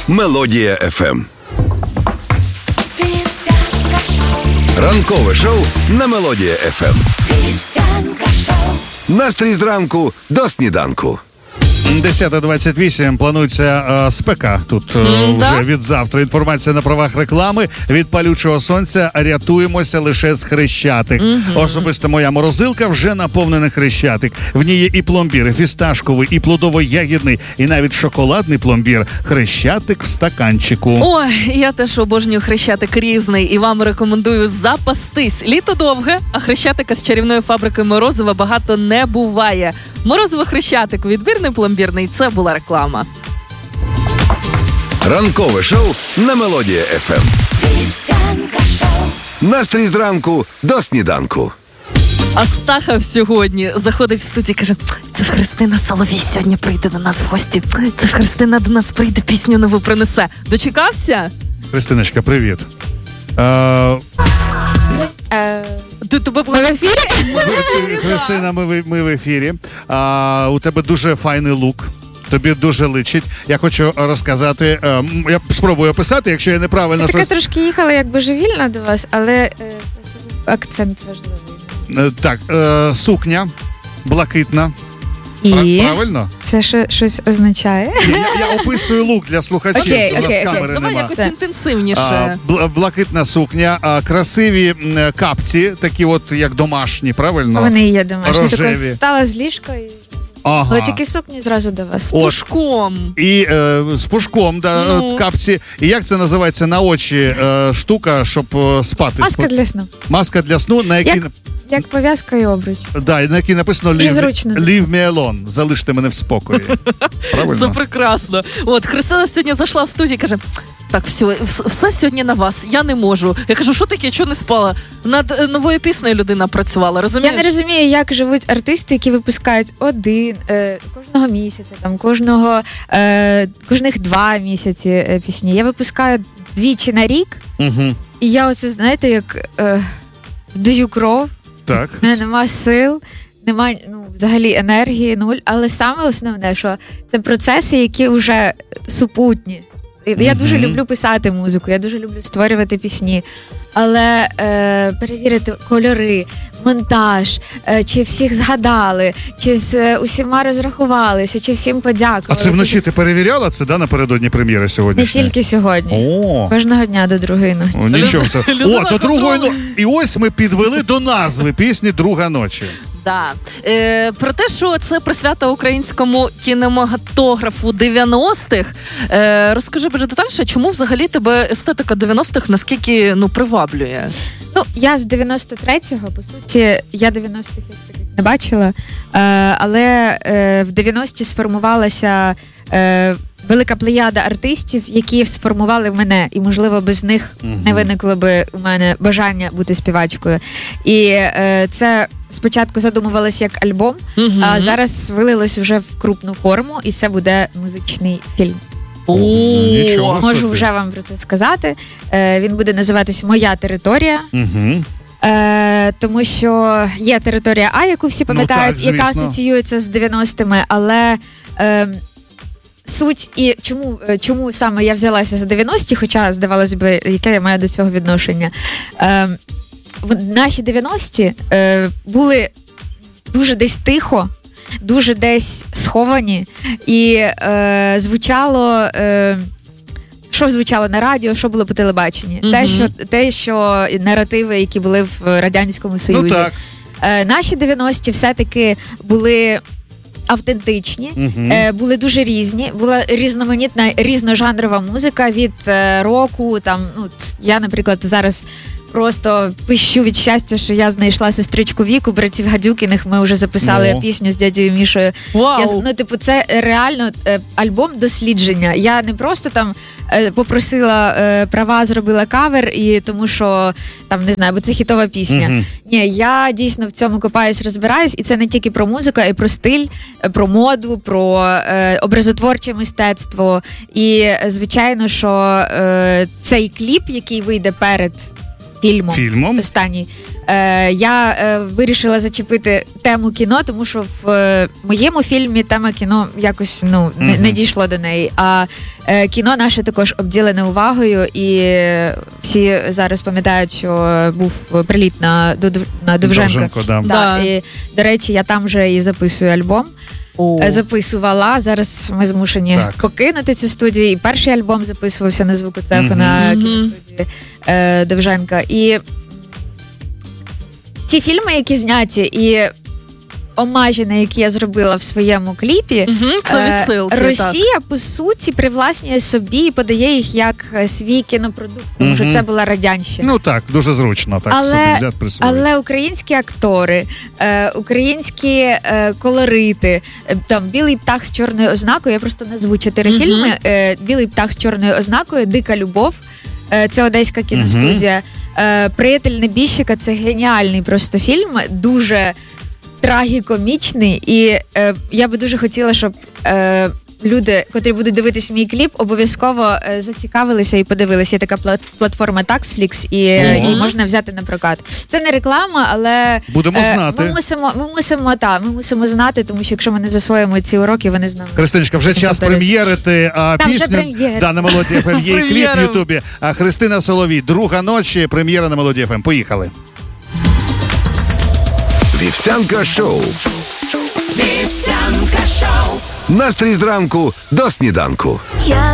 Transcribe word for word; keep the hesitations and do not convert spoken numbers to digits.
Мелодія еф ем. Ранкове шоу на Мелодія еф ем. Настрій зранку до сніданку. десята двадцять вісім. Планується е, спека. Тут е, mm, вже да? від завтра. Інформація на правах реклами. Від палючого сонця рятуємося лише з Хрещатик. Mm-hmm. Особисто моя морозилка вже наповнений Хрещатик. В ній є і пломбір, і фісташковий, і плодово-ягідний, і навіть шоколадний пломбір. Хрещатик в стаканчику. Ой, я теж обожнюю Хрещатик різний. І вам рекомендую запастись. Літо довге, а Хрещатика з чарівної фабрики Морозова багато не буває. Морозово Хрещатик, відбірний пломбірний. Це була реклама. Ранкове шоу на Мелодія еф ем. Настрій зранку до сніданку. Астахов сьогодні заходить в студію і каже: це ж Христина Соловій сьогодні прийде до нас в гості. Це ж Христина до нас прийде, пісню нову принесе. Дочекався? Христиночка, привіт. Е... Е... Ти тебе ми в ефірі? Ми в ефірі, Христина, ми в, ми в ефірі. А, у тебе дуже файний лук. Тобі дуже личить. Я хочу розказати, е, я спробую описати, якщо я неправильно я щось... така трошки їхала як божевільна до вас, але е, акцент важливий. Е, так, е, сукня блакитна. І? Правильно? Це що, щось означає? Я, я описую лук для слухачів, окей, що окей, з камери окей. Давай нема. якось інтенсивніше. А, бл- блакитна сукня, а, красиві м, капці, такі от як домашні, правильно? Вони є домашні. Рожеві. Тако стала з ліжка і... Ага. Але тільки сукні зразу до вас. З пушком. І е, з пушком, да, ну. капці. І як це називається на очі е, штука, щоб е, спати? Маска для сну. Маска для сну, на якій... Як, як пов'язка і обруч. Да, на якій написано Дуже leave, зручно. leave me alone, залиште мене в спокої. Правильно? Це прекрасно. От, Христина сьогодні зайшла в студію і каже: так, все, все сьогодні на вас, я не можу. Я кажу, що таке, чого не спала? Над новою піснею людина працювала, розумієш? Я не розумію, як живуть артисти, які випускають один, е, кожного місяця, там, кожного, е, кожних два місяці е, пісні. Я випускаю двічі на рік, Угу. і я оце, знаєте, як е, здаю кров, Так. не, нема сил, нема, ну, взагалі енергії, нуль, але саме основне, що це процеси, які вже супутні. Я mm-hmm. дуже люблю писати музику, я дуже люблю створювати пісні, але е, перевірити кольори, монтаж, е, чи всіх згадали, чи з е, усіма розрахувалися, чи всім подякували. А це вночі ти перевіряла це, да, напередодні прем'єри сьогоднішньої? Не тільки сьогодні. О. Кожного дня до другої ночі. О, нічого. Людина О, до другої контролю. ночі. І ось ми підвели до назви пісні «Друга ночі». Да. Е, про те, що це присвята українському кінематографу дев'яностих. Е, розкажи більш детальніше, чому взагалі тебе естетика дев'яностих наскільки, ну, приваблює? Ну, я з дев'яносто третього, по суті, я дев'яностих таких не бачила, е, але е, в дев'яності сформувалася е, велика плеяда артистів, які сформували мене, і, можливо, без них uh-huh. не виникло би у мене бажання бути співачкою. І е, це спочатку задумувалось як альбом, uh-huh. а зараз вилилось вже в крупну форму, і це буде музичний фільм. О, можу вже вам про це сказати. Е, він буде називатись «Моя територія». Угу. Е, тому що є територія А, яку всі пам'ятають, ну, так, яка асоціюється з дев'яностими, але е, суть і чому, чому саме я взялася за дев'яності, хоча, здавалось би, яке я маю до цього відношення. Е, наші дев'яності е, були дуже десь тихо, дуже десь сховані, і е, звучало, е, що звучало на радіо, що було по телебаченні. Mm-hmm. Те, що, те, що наративи, які були в Радянському Союзі. Ну, так. Е, наші дев'яності все-таки були автентичні, mm-hmm. е, були дуже різні, була різноманітна, різножанрова музика від е, року, там, ну, я, наприклад, зараз просто пищу від щастя, що я знайшла сестричку Віку, братів Гадюкіних, ми вже записали no. пісню з дядею Мішою. Wow. Я, ну, типу, це реально е, альбом дослідження. Я не просто там е, попросила е, права, зробила кавер, і тому що, там, не знаю, бо це хітова пісня. Mm-hmm. Ні, я дійсно в цьому копаюсь, розбираюсь, і це не тільки про музику, а й про стиль, про моду, про е, образотворче мистецтво. І, е, звичайно, що е, цей кліп, який вийде перед фільмом, Фільмом? останній, Е, я е, вирішила зачепити тему кіно, тому що в е, моєму фільмі тема кіно якось ну, mm-hmm. не, не дійшло до неї. А е, кіно наше також обділене увагою, і всі зараз пам'ятають, що був приліт на, на Довженка. Довженко, да. Да, Да. І, до речі, я там вже і записую альбом. О. Записувала. Зараз ми змушені так. покинути цю студію. І перший альбом записувався на звукоцеху Mm-hmm. на Mm-hmm. кіностудії е, Довженка. І ці фільми, які зняті, і омажі, на які я зробила в своєму кліпі, Угу, це відсилки, Росія, так. по суті, привласнює собі і подає їх як свій кінопродукт, тому Мгм. що це була радянщина. Ну так, дуже зручно, так Але- собі взяти присвоїти. Але українські актори, е, українські е, колорити, е, там «Білий птах з чорною ознакою», я просто назву чотири Мгм. фільми. Е, «Білий птах з чорною ознакою», «Дика любов», е, це одеська кіностудія, е, «Приятель небіжчика» – це геніальний просто фільм, дуже трагікомічний, і е, я би дуже хотіла, щоб е, люди, котрі будуть дивитись мій кліп, обов'язково е, зацікавилися і подивилися. Є така плат- платформа Taxflix, і е, Ого. її можна взяти на прокат. Це не реклама, але Будемо е, знати. Ми мусимо, ми мусимо, та, ми мусимо знати, тому що якщо ми не засвоїмо ці уроки, вони з нами. Христиночка, вже час Повторюсь. прем'єрити а, Там вже пісню. прем'єра. Да, на Мелодії еф ем є і кліп в Прем'єра. Ютубі. А Христина Соловій, друга ночі, прем'єра на Мелодії еф ем. Поїхали. Вівсянка шоу. Вівсянка шоу. Настрій зранку до сніданку. Я